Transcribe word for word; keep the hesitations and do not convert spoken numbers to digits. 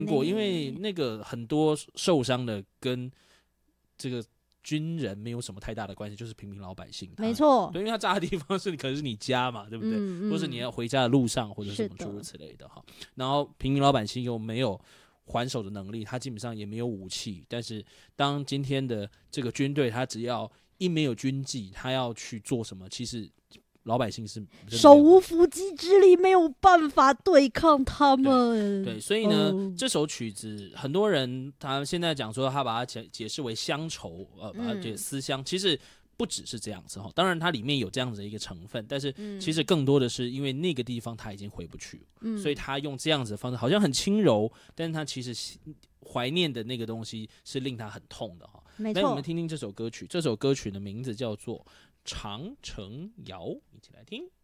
过，因为那个很多受伤的跟这个军人没有什么太大的关系，就是平民老百姓。 没错， 对，因为他炸的地方是可能是你家嘛，对不对？ 嗯嗯、 或是你要回家的路上，或者什么诸如此类的哈。然后平民老百姓又没有还手的能力，他基本上也没有武器。但是当今天的这个军队，他只要一没有军纪，他要去做什么，其实老百姓是手无缚鸡之力，没有办法对抗他们。 对，对，所以呢、哦，这首曲子很多人他现在讲说，他把它解解释为乡愁，呃，把它解思乡，嗯、其实不只是这样子哈。当然，它里面有这样子的一个成分，但是其实更多的是因为那个地方他已经回不去，嗯、所以他用这样子的方式，好像很轻柔，但是他其实怀念的那个东西是令他很痛的哈。 没错， 那我们听听这首歌曲，这首歌曲的名字叫做《长城谣》，一起来听。